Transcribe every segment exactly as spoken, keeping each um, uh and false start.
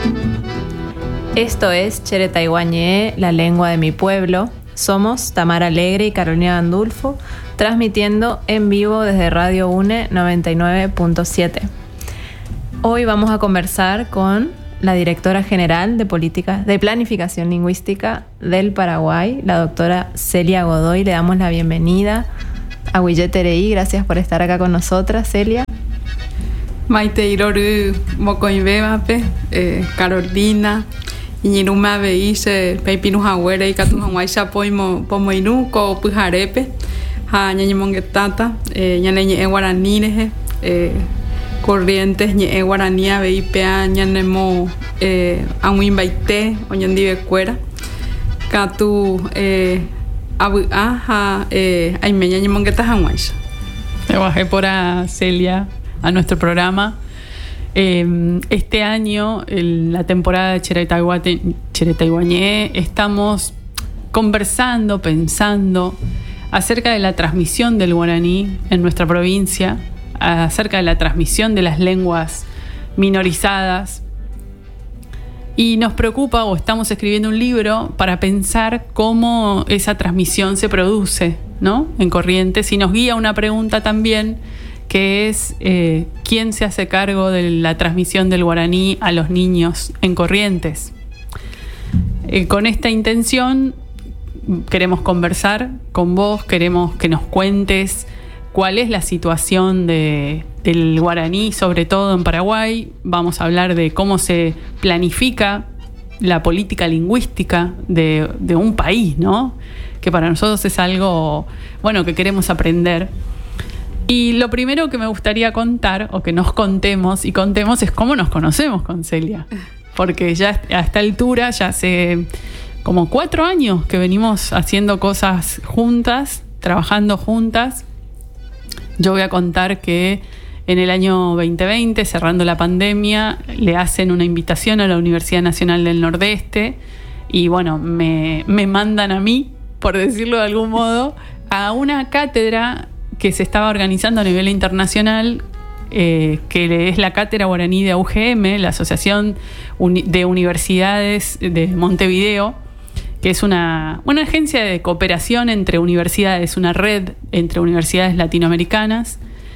Esto es Cheretaihuañé, la lengua de mi pueblo. Somos Tamara Alegre y Carolina Gandulfo, transmitiendo en vivo desde Radio UNE noventa y nueve punto siete. Hoy vamos a conversar con la directora general de Políticas de Planificación Lingüística del Paraguay, la doctora Celia Godoy. Le damos la bienvenida a Huilletereí. Gracias por estar acá con nosotras, Celia. Maite Iroru Mocoibebape, eh, Carolina, Iñiruma Beise, Peipinu Jagüere y Catujanguay Chapoimo Pomoinu, Co Pujarepe, Ha Ñañimonguetata, Ñaneñe Guaraníneje, Corrientes Ñe Guaranía Beipea Ñanemo Amuimbaite, Oñandive Cuera, Catu Abuaja, Aime Ñañimongueta Janguay. Me bajé por a Celia a nuestro programa. Eh, este año, en la temporada de Cheretaihuañé, estamos conversando, pensando acerca de la transmisión del guaraní en nuestra provincia, acerca de la transmisión de las lenguas minorizadas. Y nos preocupa, o estamos escribiendo un libro para pensar cómo esa transmisión se produce, ¿no?, en Corrientes, y nos guía una pregunta también, que es eh, ¿quién se hace cargo de la transmisión del guaraní a los niños en Corrientes? Eh, con esta intención queremos conversar con vos, queremos que nos cuentes cuál es la situación de, del guaraní, sobre todo en Paraguay. Vamos a hablar de cómo se planifica la política lingüística de, de un país, ¿no?, que para nosotros es algo, bueno, que queremos aprender. Y lo primero que me gustaría contar, o que nos contemos y contemos, es cómo nos conocemos con Celia. Porque ya a esta altura, ya hace como cuatro años que venimos haciendo cosas juntas, trabajando juntas. Yo voy a contar que en el año veinte veinte, cerrando la pandemia, le hacen una invitación a la Universidad Nacional del Nordeste y bueno, me, me mandan a mí, por decirlo de algún modo, a una cátedra que se estaba organizando a nivel internacional, eh, que es la Cátedra Guaraní de A U G M, la Asociación Uni- de Universidades de Montevideo, que es una, una agencia de cooperación entre universidades, una red entre universidades latinoamericanas.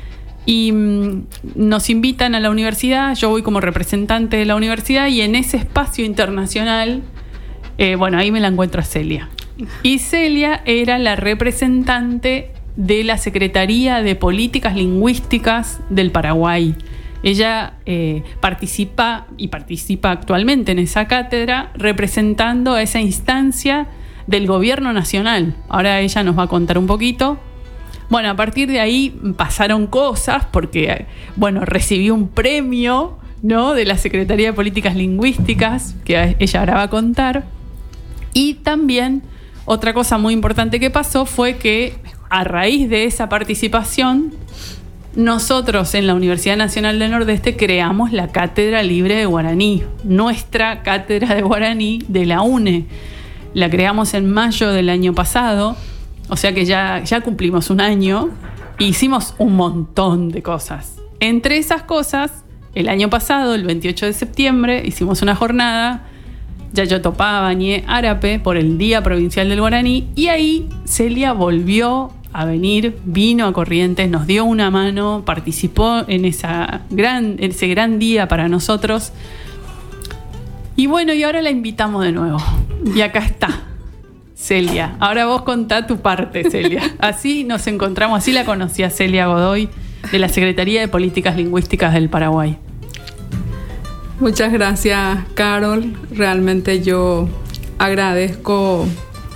Y mmm, nos invitan a la universidad, yo voy como representante de la universidad, y en ese espacio internacional, eh, bueno, ahí me la encuentro a Celia. Y Celia era la representante de la Secretaría de Políticas Lingüísticas del Paraguay. Ella eh, participa y participa actualmente en esa cátedra representando a esa instancia del gobierno nacional. Ahora ella nos va a contar un poquito. Bueno, a partir de ahí pasaron cosas porque, bueno, recibí un premio, ¿no?, de la Secretaría de Políticas Lingüísticas, que ella ahora va a contar. Y también otra cosa muy importante que pasó fue que a raíz de esa participación, nosotros en la Universidad Nacional del Nordeste creamos la Cátedra Libre de Guaraní, nuestra Cátedra de Guaraní de la UNE. La creamos en mayo del año pasado, o sea que ya, ya cumplimos un año e hicimos un montón de cosas. Entre esas cosas, el año pasado, el veintiocho de septiembre, hicimos una jornada Yayotopabañé Árape por el Día Provincial del Guaraní, y ahí Celia volvió a venir, vino a Corrientes, nos dio una mano, participó en, esa gran, en ese gran día para nosotros. Y bueno, y ahora la invitamos de nuevo. Y acá está, Celia. Ahora vos contá tu parte, Celia. Así nos encontramos, así la conocí a Celia Godoy, de la Secretaría de Políticas Lingüísticas del Paraguay. Muchas gracias, Carol. Realmente yo agradezco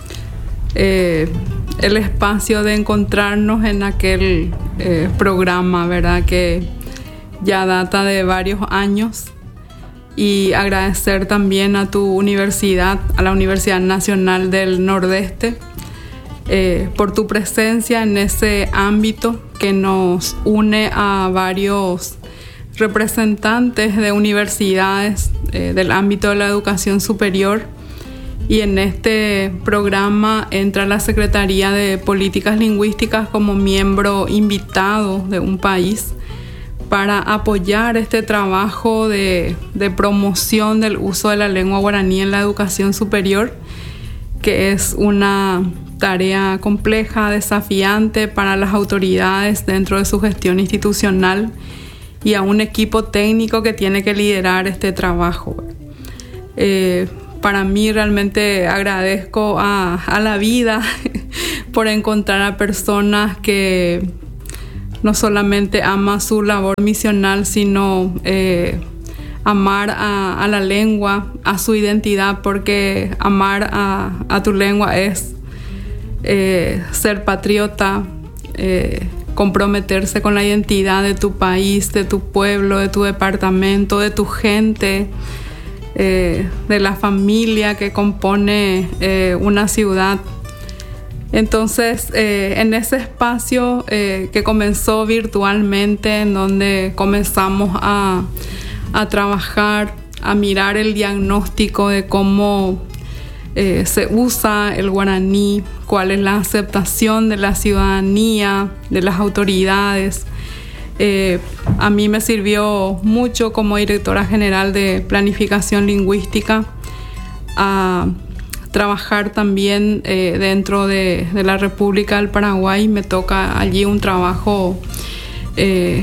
eh, el espacio de encontrarnos en aquel eh, programa, ¿verdad?, que ya data de varios años. Y agradecer también a tu universidad, a la Universidad Nacional del Nordeste, eh, por tu presencia en ese ámbito que nos une a varios representantes de universidades eh, del ámbito de la educación superior, y en este programa entra la Secretaría de Políticas Lingüísticas como miembro invitado de un país para apoyar este trabajo de, de promoción del uso de la lengua guaraní en la educación superior, que es una tarea compleja, desafiante para las autoridades dentro de su gestión institucional y a un equipo técnico que tiene que liderar este trabajo. Eh, para mí realmente agradezco a, a la vida por encontrar a personas que no solamente aman su labor misional, sino eh, amar a, a la lengua, a su identidad, porque amar a, a tu lengua es eh, ser patriota, eh, comprometerse con la identidad de tu país, de tu pueblo, de tu departamento, de tu gente, eh, de la familia que compone eh, una ciudad. Entonces, eh, en ese espacio eh, que comenzó virtualmente, en donde comenzamos a, a trabajar, a mirar el diagnóstico de cómo eh, se usa el guaraní, cuál es la aceptación de la ciudadanía, de las autoridades. Eh, a mí me sirvió mucho como directora general de planificación lingüística a trabajar también eh, dentro de, de la República del Paraguay. Me toca allí un trabajo eh,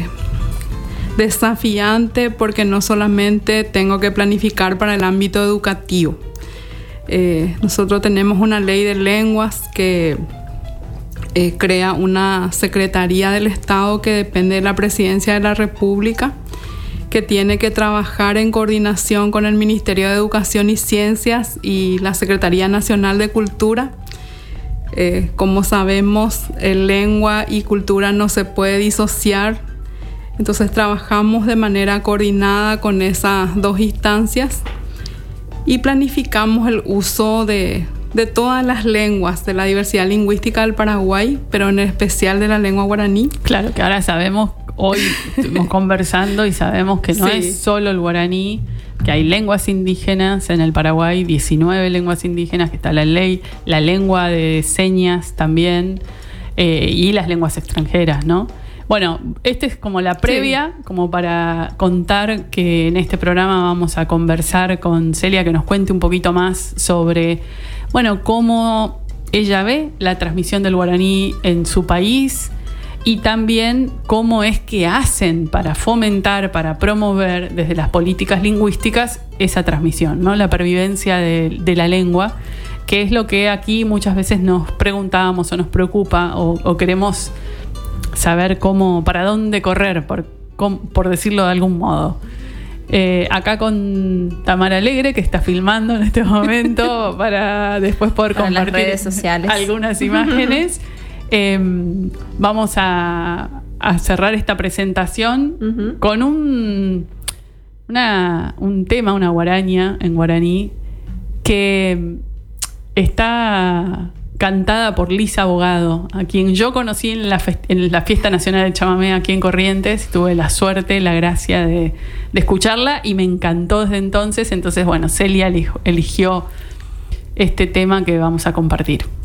desafiante, porque no solamente tengo que planificar para el ámbito educativo. Eh, nosotros tenemos una ley de lenguas que eh, crea una Secretaría del Estado que depende de la Presidencia de la República, que tiene que trabajar en coordinación con el Ministerio de Educación y Ciencias y la Secretaría Nacional de Cultura. Eh, como sabemos, el lengua y cultura no se puede disociar, entonces trabajamos de manera coordinada con esas dos instancias y planificamos el uso de, de todas las lenguas de la diversidad lingüística del Paraguay, pero en especial de la lengua guaraní. Claro, que ahora sabemos. Hoy estuvimos conversando y sabemos que no sí. es solo el guaraní, que hay lenguas indígenas en el Paraguay, diecinueve lenguas indígenas, que está la ley, la lengua de señas también, eh, y las lenguas extranjeras, ¿no? Bueno, esta es como la previa, sí. como para contar que en este programa vamos a conversar con Celia, que nos cuente un poquito más sobre, bueno, cómo ella ve la transmisión del guaraní en su país, y también cómo es que hacen para fomentar, para promover desde las políticas lingüísticas esa transmisión, ¿no? La pervivencia de, de la lengua, que es lo que aquí muchas veces nos preguntamos o nos preocupa o, o queremos saber cómo, para dónde correr, por, por decirlo de algún modo. Eh, acá con Tamara Alegre, que está filmando en este momento para después poder para compartir las redes sociales algunas imágenes. Eh, vamos a, a cerrar esta presentación uh-huh. con un, una, un tema, una guaraña en guaraní, que está cantada por Lisa Abogado, a quien yo conocí en la, fest- en la Fiesta Nacional del Chamamé aquí en Corrientes. Tuve la suerte, la gracia de, de escucharla y me encantó desde entonces. Entonces, bueno, Celia eligió este tema que vamos a compartir.